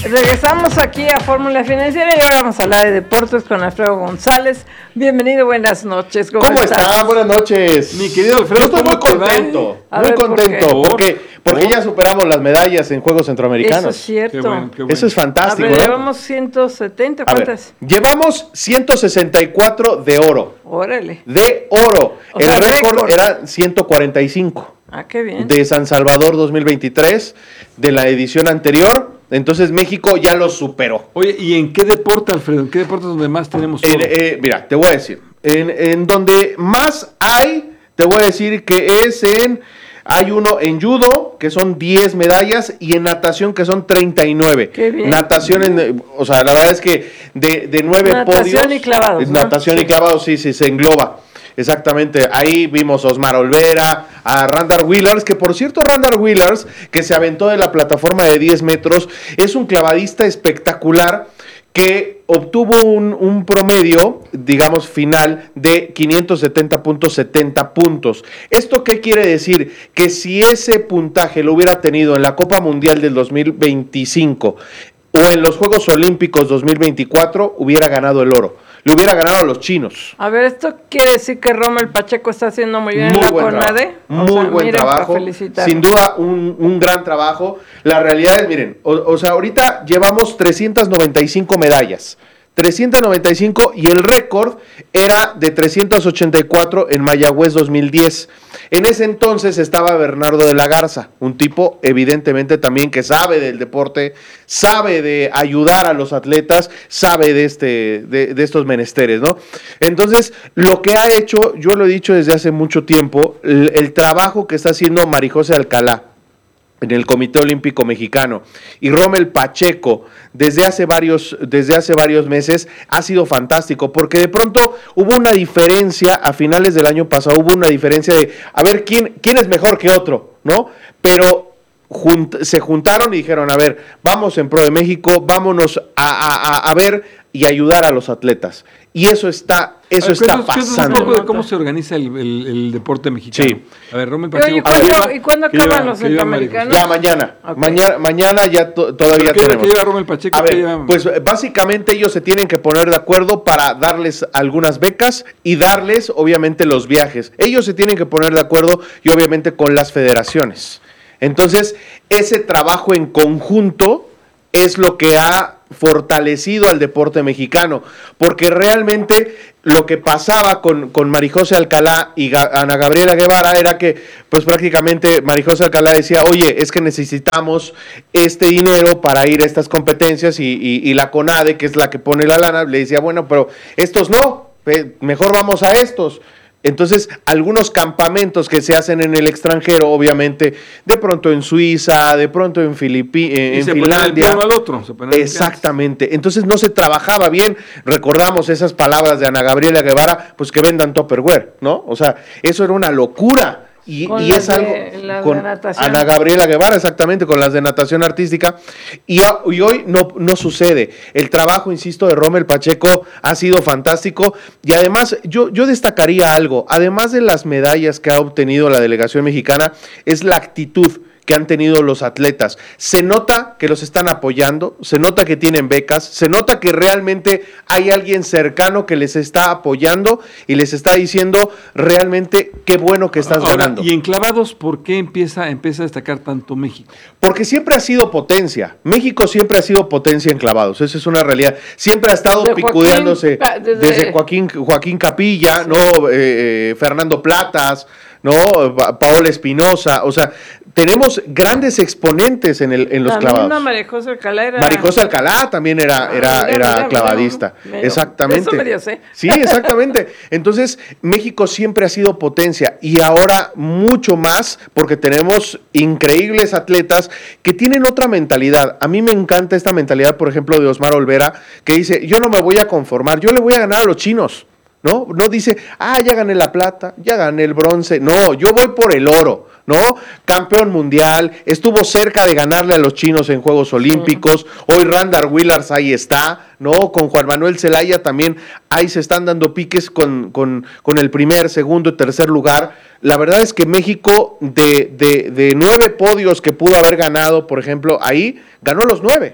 Regresamos aquí a Fórmula Financiera y ahora vamos a hablar de deportes con Alfredo González. Bienvenido, buenas noches. ¿Cómo están? Buenas noches. Mi querido Alfredo, yo estoy muy contento, porque ya superamos las medallas en Juegos Centroamericanos. Eso es cierto. Qué bueno. Eso es fantástico, A ver, ¿no? llevamos 170, ¿cuántas? Llevamos 164 de oro. Órale. De oro. O El sea, récord era 145. Ah, qué bien. De San Salvador 2023, de la edición anterior. Entonces México ya lo superó. Oye, ¿y en qué deporte, Alfredo? ¿En qué deporte es donde más tenemos oro? Mira, te voy a decir. En donde más hay, te voy a decir que hay uno en judo, que son 10 medallas, y en natación, que son 39. Qué bien. Natación, o sea, la verdad es que de 9 podios. Natación y clavados, ¿no? Natación y clavados, sí, se engloba. Exactamente, ahí vimos a Osmar Olvera, a Randall Willars, que por cierto Randall Willars, que se aventó de la plataforma de 10 metros, es un clavadista espectacular que obtuvo un promedio, digamos, final de 570.70 puntos. ¿Esto qué quiere decir? Que si ese puntaje lo hubiera tenido en la Copa Mundial del 2025 o en los Juegos Olímpicos 2024, hubiera ganado el oro. Le hubiera ganado a los chinos. A ver, ¿esto quiere decir que Rommel Pacheco está haciendo muy bien en la CONADE? Muy buen trabajo. Sin duda, un gran trabajo. La realidad es, miren, o sea, ahorita llevamos 395 medallas. 395 y el récord era de 384 en Mayagüez 2010. En ese entonces estaba Bernardo de la Garza, un tipo evidentemente también que sabe del deporte, sabe de ayudar a los atletas, sabe de estos menesteres, ¿no? Entonces, lo que ha hecho, yo lo he dicho desde hace mucho tiempo, el trabajo que está haciendo Marijose Alcalá en el Comité Olímpico Mexicano y Rommel Pacheco desde hace varios meses ha sido fantástico, porque de pronto hubo una diferencia a finales del año pasado, hubo una diferencia de a ver quién es mejor que otro, ¿no? Pero se juntaron y dijeron, a ver, vamos en pro de México, vámonos a ver y ayudar a los atletas. Y eso está pasando. Un poco de cómo se organiza el deporte mexicano. Sí. A ver, Rommel Pacheco. ¿Y cuándo acaban los centroamericanos? Ya mañana. Okay. Mañana ya todavía tenemos. ¿Qué lleva Rommel Pacheco? A ver, pues básicamente ellos se tienen que poner de acuerdo para darles algunas becas y darles, obviamente, los viajes. Ellos se tienen que poner de acuerdo y, obviamente, con las federaciones. Entonces, ese trabajo en conjunto es lo que ha fortalecido al deporte mexicano, porque realmente lo que pasaba con Marijose Alcalá y Ana Gabriela Guevara era que pues prácticamente Marijose Alcalá decía, oye, es que necesitamos este dinero para ir a estas competencias y la CONADE, que es la que pone la lana, le decía, bueno, pero estos no, mejor vamos a estos. Entonces, algunos campamentos que se hacen en el extranjero, obviamente, de pronto en Suiza, de pronto en Finlandia. Al otro, exactamente. Entonces no se trabajaba bien. Recordamos esas palabras de Ana Gabriela Guevara, pues que vendan Tupperware, ¿no? O sea, eso era una locura. Y es algo con Ana Gabriela Guevara, exactamente, con las de natación artística, y hoy no sucede. El trabajo, insisto, de Rommel Pacheco ha sido fantástico, y además yo destacaría algo, además de las medallas que ha obtenido la delegación mexicana, es la actitud que han tenido los atletas. Se nota que los están apoyando, se nota que tienen becas, se nota que realmente hay alguien cercano que les está apoyando y les está diciendo realmente qué bueno que estás ganando. Y en clavados, ¿por qué empieza a destacar tanto México? Porque siempre ha sido potencia. México siempre ha sido potencia en clavados, esa es una realidad. Siempre ha estado picudeándose desde Joaquín Capilla, sí. ¿No? Fernando Platas, ¿no? Paola Espinosa, o sea, tenemos grandes exponentes en los clavados. Marijose Alcalá Marijose Alcalá también era clavadista. Exactamente. Eso medio sé. Sí, exactamente. Entonces, México siempre ha sido potencia y ahora mucho más porque tenemos increíbles atletas que tienen otra mentalidad. A mí me encanta esta mentalidad, por ejemplo, de Osmar Olvera, que dice, yo no me voy a conformar, yo le voy a ganar a los chinos. ¿No? No dice, ya gané la plata, ya gané el bronce. No, yo voy por el oro, ¿no? Campeón mundial, estuvo cerca de ganarle a los chinos en Juegos Olímpicos. Hoy Randall Willars ahí está, ¿no? Con Juan Manuel Zelaya también, ahí se están dando piques con el primer, segundo y tercer lugar. La verdad es que México, de 9 podios que pudo haber ganado, por ejemplo, ahí, ganó los 9.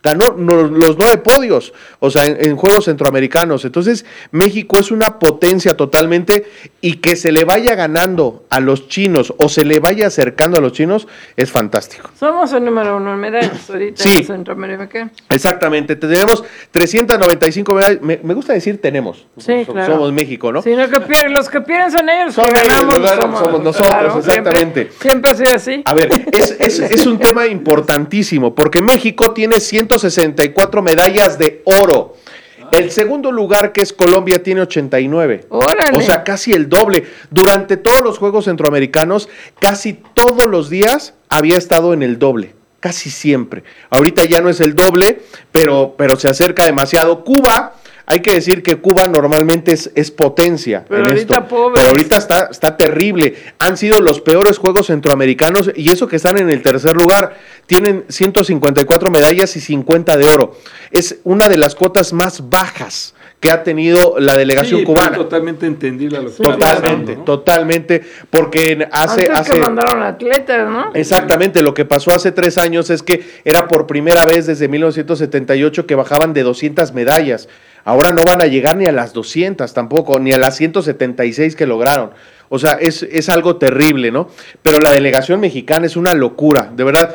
ganó los 9 podios, o sea, en Juegos Centroamericanos. Entonces, México es una potencia totalmente, y que se le vaya ganando a los chinos o se le vaya acercando a los chinos es fantástico. Somos el número 1 en medallas ahorita en Centroamérica. Exactamente, tenemos 395 medallas, me gusta decir tenemos, claro. Somos México, ¿no? Sí, los que pierden son ellos, somos nosotros, claro, exactamente. Siempre ha sido así. A ver, es un tema importantísimo, porque México tiene 164 medallas de oro. El segundo lugar, que es Colombia, tiene 89. ¡Órale! O sea, casi el doble. Durante todos los Juegos Centroamericanos, casi todos los días había estado en el doble. Casi siempre. Ahorita ya no es el doble, pero se acerca demasiado. Cuba, hay que decir que Cuba normalmente es potencia pero en ahorita esto. Pobre. Pero ahorita está terrible. Han sido los peores Juegos Centroamericanos, y eso que están en el tercer lugar. Tienen 154 medallas y 50 de oro. Es una de las cuotas más bajas que ha tenido la delegación cubana. Totalmente entendible lo que totalmente, porque hace que mandaron atletas, ¿no? Exactamente, lo que pasó hace 3 años es que era por primera vez desde 1978 que bajaban de 200 medallas. Ahora no van a llegar ni a las 200 tampoco, ni a las 176 que lograron. O sea, es algo terrible, ¿no? Pero la delegación mexicana es una locura, de verdad.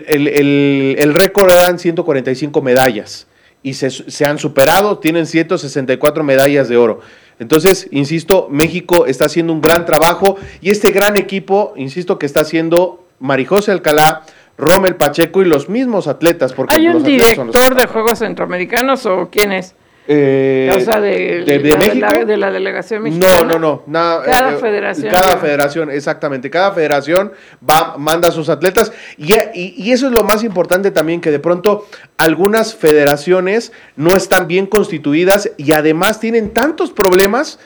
El récord eran 145 medallas y se han superado, tienen 164 medallas de oro. Entonces, insisto, México está haciendo un gran trabajo, y este gran equipo, insisto, que está haciendo Marijose Alcalá, Rommel Pacheco y los mismos atletas. Porque ¿hay un director de Juegos Centroamericanos o quién es? O sea, ¿de México? De la delegación mexicana. No. Cada federación. Cada federación, exactamente. Cada federación manda a sus atletas. Y eso es lo más importante también, que de pronto algunas federaciones no están bien constituidas y además tienen tantos problemas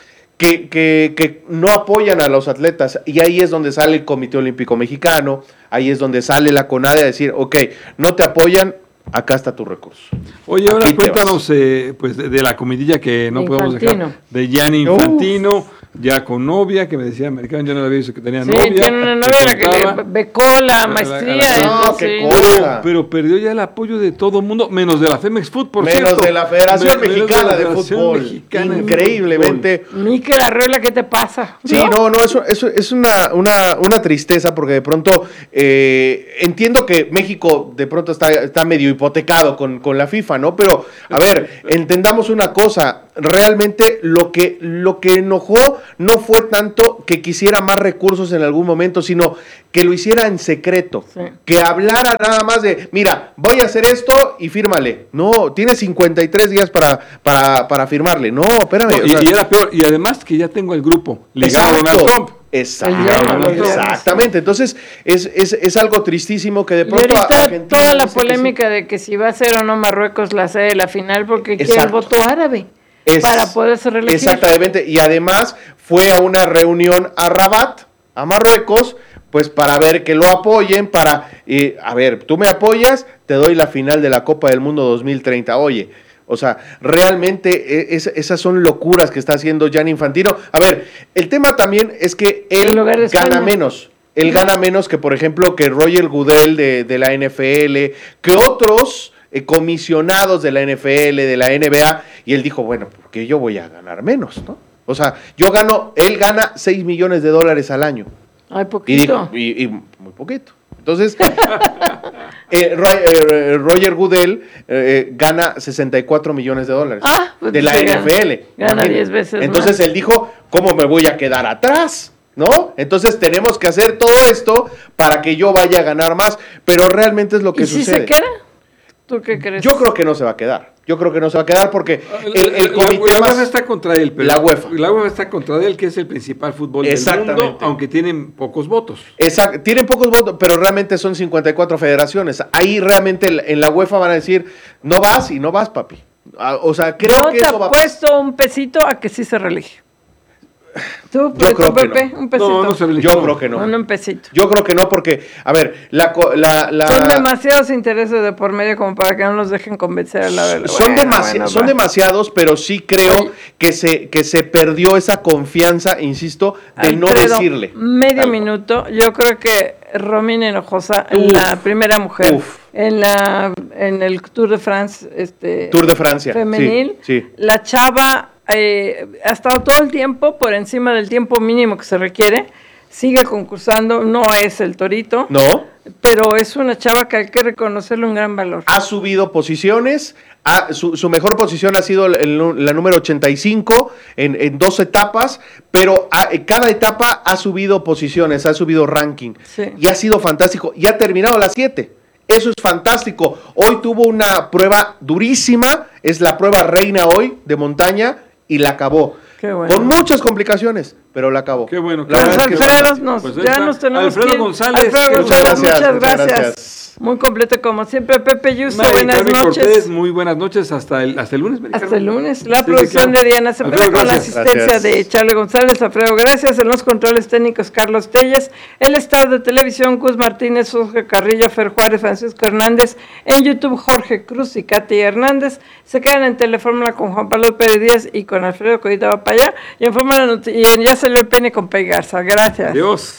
que no apoyan a los atletas. Y ahí es donde sale el Comité Olímpico Mexicano, ahí es donde sale la CONADE a decir, ok, no te apoyan, acá está tu recurso. Oye, ahora cuéntanos pues de la comidilla que no podemos dejar, de Gianni Infantino, ya con novia, que me decía americano, yo no había visto que tenía novia. Sí, tiene una novia la que le becó la maestría. No, qué cosa. Pero perdió ya el apoyo de todo el mundo, menos de la Femex Food, por cierto. Menos de la Federación Mexicana de Fútbol. Increíblemente. Mikel Arreola, ¿qué te pasa? Sí, no, eso es una tristeza, porque de pronto entiendo que México de pronto está medio hipotecado con la FIFA, ¿no? Pero, a ver, entendamos una cosa, realmente lo que enojó no fue tanto que quisiera más recursos en algún momento, sino que lo hiciera en secreto, que hablara nada más de, mira, voy a hacer esto y fírmale. No, tiene 53 días para firmarle. No, espérame. No, y era peor, y además que ya tengo el grupo ligado a Donald Trump. Exactamente, entonces es algo tristísimo que de pronto y ahorita toda la polémica de que si va a ser o no Marruecos la sede de la final, porque quiere el voto árabe para poderse reelegir. Exactamente, y además fue a una reunión a Rabat, a Marruecos, pues para ver que lo apoyen, a ver, tú me apoyas, te doy la final de la Copa del Mundo 2030, oye. O sea, realmente esas son locuras que está haciendo Gianni Infantino. A ver, el tema también es que él gana menos. Él gana menos que, por ejemplo, que Roger Goodell de la NFL, que otros comisionados de la NFL, de la NBA, y él dijo, bueno, porque yo voy a ganar menos, ¿no? O sea, él gana $6 millones al año. Ay, poquito. Y muy poquito. Entonces, Roger Goodell gana $64 millones pues de la NFL. Gana 10 veces Entonces más. Él dijo, ¿cómo me voy a quedar atrás? ¿No? Entonces tenemos que hacer todo esto para que yo vaya a ganar más, pero realmente es lo que sucede. ¿Y si se queda? ¿Tú qué crees? Yo creo que no se va a quedar. Porque el comité la UEFA está contra él, pero la UEFA está contra él, que es el principal fútbol del mundo, aunque tienen pocos votos. Exacto, tienen pocos votos, pero realmente son 54 federaciones. Ahí realmente en la UEFA van a decir, no vas y no vas, papi. O sea, creo que eso va a pasar. Yo te apuesto un pesito a que sí se reelige. ¿Tú, yo creo Pepe, que no. Un pesito. Yo creo que no. Un pesito. Yo creo que no, porque, a ver, son demasiados intereses de por medio como para que no nos dejen convencer a la verdad. Son demasiados, pero sí creo que se perdió esa confianza, insisto, de no decirle. Medio minuto, yo creo que Romina Hinojosa, la primera mujer en la en el Tour de France, Tour de Francia, femenil, sí. La chava ha estado todo el tiempo por encima del tiempo mínimo que se requiere, sigue concursando, no es el torito, no, pero es una chava que hay que reconocerle un gran valor. Ha subido posiciones, su mejor posición ha sido la número 85 en 2 etapas, pero cada etapa ha subido posiciones, ha subido ranking, sí. Y ha sido fantástico, y ha terminado las 7. Eso es fantástico. Hoy tuvo una prueba durísima, es la prueba reina hoy de montaña, y la acabó. Qué bueno. Con muchas complicaciones, pero la acabó. Qué bueno. Nos tenemos Alfredo González. Muchas gracias. Muy completo como siempre. Pepe Yuso, buenas noches. Cortés, muy buenas noches. Hasta el lunes. Hasta el lunes. La producción de Diana Cepeda con la asistencia de Charlie González. Alfredo, gracias. En los controles técnicos, Carlos Telles. El staff de televisión, Gus Martínez, Jorge Carrillo, Fer Juárez, Francisco Hernández. En YouTube, Jorge Cruz y Katy Hernández. Se quedan en Telefórmula con Juan Pablo Pérez Díaz y con Alfredo Codita va para allá. Y en Fórmula y en Ya Salió el Peine con Pei Garza. Gracias. Adiós.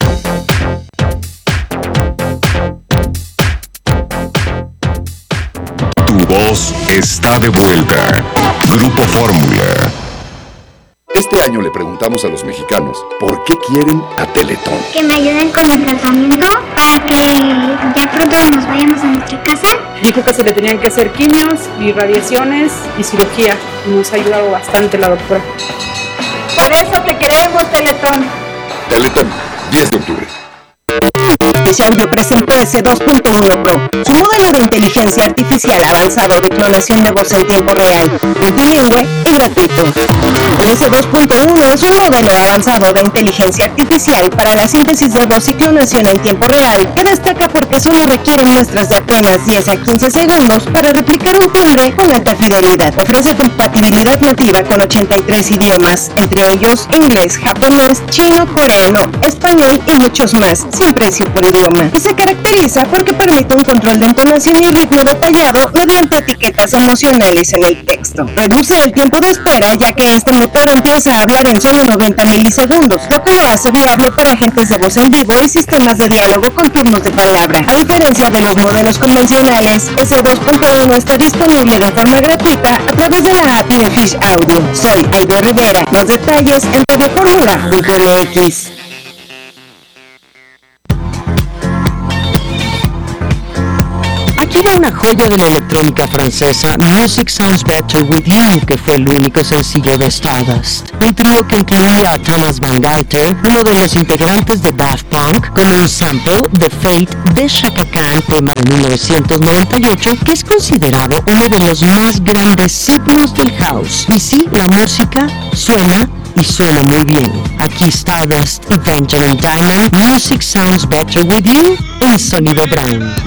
Tu voz está de vuelta. Grupo Fórmula. Este año le preguntamos a los mexicanos por qué quieren a Teletón. Que me ayuden con el tratamiento para que ya pronto nos vayamos a nuestra casa. Dijo que se le tenían que hacer quimios y radiaciones y cirugía. Nos ha ayudado bastante la doctora. Por eso te queremos, Teletón. Teletón, 10 de octubre. Xiaomi presentó S2.1 Pro, su modelo de inteligencia artificial avanzado de clonación de voz en tiempo real, multilingüe y gratuito. El S2.1 es un modelo avanzado de inteligencia artificial para la síntesis de voz y clonación en tiempo real, que destaca porque solo requiere muestras de apenas 10 a 15 segundos para replicar un timbre con alta fidelidad. Ofrece compatibilidad nativa con 83 idiomas, entre ellos inglés, japonés, chino, coreano, español y muchos más, sin precio por idioma. Y se caracteriza porque permite un control de entonación y ritmo detallado mediante etiquetas emocionales en el texto. Reduce el tiempo de espera, ya que este motor empieza a hablar en solo 90 milisegundos, lo que lo hace viable para agentes de voz en vivo y sistemas de diálogo con turnos de palabra. A diferencia de los modelos convencionales, S2.1 está disponible de forma gratuita a través de la API de Fish Audio. Soy Aide Rivera. Más detalles en tvformula.mx. Aquí va una joya de la electrónica francesa, Music Sounds Better With You, que fue el único sencillo de Stardust. Un trío que incluía a Thomas Van Geiter, uno de los integrantes de Daft Punk, con un sample de Fate de Chaka Khan, tema de 1998, que es considerado uno de los más grandes símbolos del house. Y sí, la música suena y suena muy bien. Aquí Stardust y Benjamin Diamond, Music Sounds Better With You, en Sonido Brown.